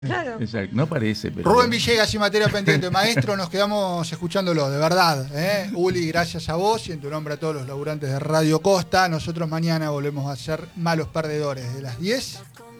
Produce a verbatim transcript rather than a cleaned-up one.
Claro. Exacto, no parece, pero... Rubén Villegas y Materia Pendiente, maestro, nos quedamos escuchándolo, de verdad. ¿eh? Uli, gracias a vos y en tu nombre a todos los laburantes de Radio Costa. Nosotros mañana volvemos a ser malos perdedores de las diez